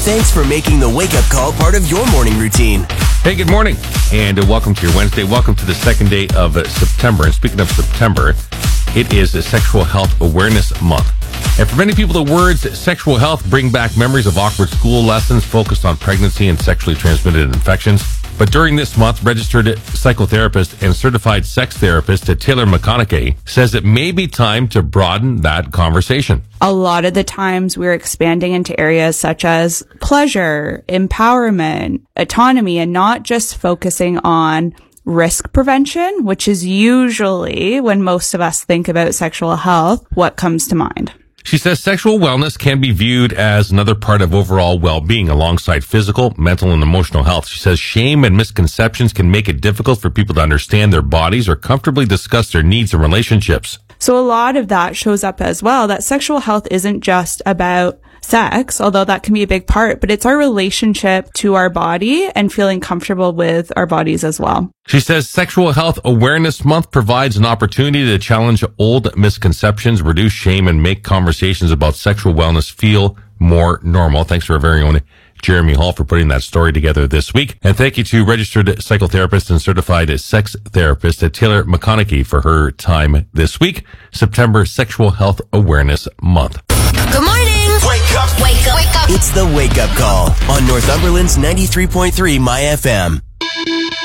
Thanks for making the wake-up call part of your morning routine. Hey, good morning, and welcome to your Wednesday. Welcome to the second day of September. And speaking of September, it is a Sexual Health Awareness Month. And for many people, the words sexual health bring back memories of awkward school lessons focused on pregnancy and sexually transmitted infections. But during this month, registered psychotherapist and certified sex therapist Taylor McConaughey says it may be time to broaden that conversation. A lot of the times we're expanding into areas such as pleasure, empowerment, autonomy, and not just focusing on risk prevention, which is usually when most of us think about sexual health, what comes to mind. She says sexual wellness can be viewed as another part of overall well-being alongside physical, mental, and emotional health. She says shame and misconceptions can make it difficult for people to understand their bodies or comfortably discuss their needs and relationships. So a lot of that shows up as well, that sexual health isn't just about sex, although that can be a big part, but it's our relationship to our body and feeling comfortable with our bodies as well. She says Sexual Health Awareness Month provides an opportunity to challenge old misconceptions, reduce shame, and make conversations about sexual wellness feel more normal. Thanks to our very own Jeremy Hall for putting that story together this week. And thank you to registered psychotherapist and certified sex therapist Taylor McConaughey for her time this week. September Sexual Health Awareness Month. Good morning. Wake up. Wake up. Wake up. It's the wake-up call on Northumberland's 93.3 My FM.